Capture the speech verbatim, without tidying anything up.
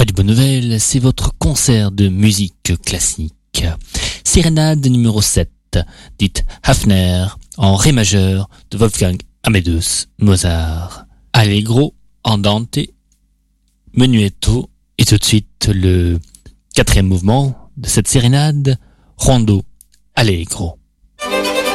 Radio Bonne Nouvelle, c'est votre concert de musique classique. Sérénade numéro sept, dite Hafner, en ré majeur de Wolfgang Amadeus Mozart. Allegro, andante, menuetto, et tout de suite le quatrième mouvement de cette sérénade, rondo allegro.